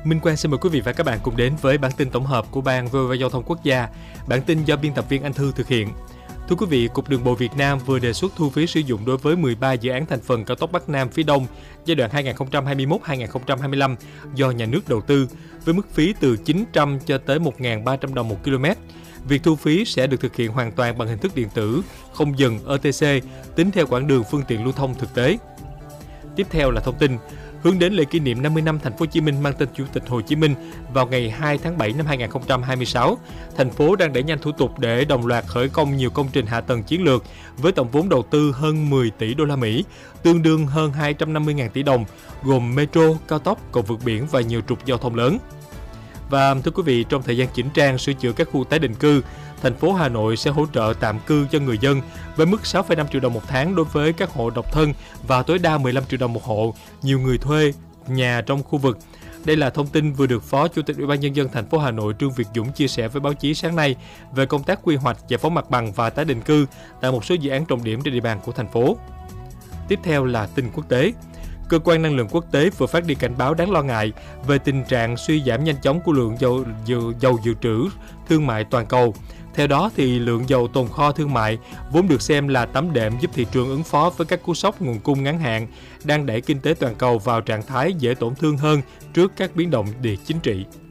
Minh Quang xin mời quý vị và các bạn cùng đến với bản tin tổng hợp của Ban VOV Giao thông Quốc gia. Bản tin do biên tập viên Anh Thư thực hiện. Thưa quý vị, Cục Đường bộ Việt Nam vừa đề xuất thu phí sử dụng đối với 13 dự án thành phần cao tốc Bắc Nam phía Đông giai đoạn 2021-2025 do nhà nước đầu tư, với mức phí từ 900 cho tới 1.300 đồng một km. Việc thu phí sẽ được thực hiện hoàn toàn bằng hình thức điện tử, không dừng ETC, tính theo quãng đường phương tiện lưu thông thực tế. Tiếp theo là thông tin. Hướng đến lễ kỷ niệm 50 năm Thành phố Hồ Chí Minh mang tên Chủ tịch Hồ Chí Minh vào ngày 2 tháng 7 năm 2026, thành phố đang đẩy nhanh thủ tục để đồng loạt khởi công nhiều công trình hạ tầng chiến lược với tổng vốn đầu tư hơn 10 tỷ đô la Mỹ, tương đương hơn 250.000 tỷ đồng, gồm metro, cao tốc, cầu vượt biển và nhiều trục giao thông lớn. Và thưa quý vị, trong thời gian chỉnh trang sửa chữa các khu tái định cư, thành phố Hà Nội sẽ hỗ trợ tạm cư cho người dân với mức 6,5 triệu đồng một tháng đối với các hộ độc thân và tối đa 15 triệu đồng một hộ, nhiều người thuê nhà trong khu vực. Đây là thông tin vừa được Phó Chủ tịch Ủy ban Nhân dân thành phố Hà Nội Trương Việt Dũng chia sẻ với báo chí sáng nay về công tác quy hoạch, giải phóng mặt bằng và tái định cư tại một số dự án trọng điểm trên địa bàn của thành phố. Tiếp theo là tin quốc tế. Cơ quan năng lượng quốc tế vừa phát đi cảnh báo đáng lo ngại về tình trạng suy giảm nhanh chóng của lượng dầu dự trữ thương mại toàn cầu. Theo đó, thì lượng dầu tồn kho thương mại vốn được xem là tấm đệm giúp thị trường ứng phó với các cú sốc nguồn cung ngắn hạn, đang đẩy kinh tế toàn cầu vào trạng thái dễ tổn thương hơn trước các biến động địa chính trị.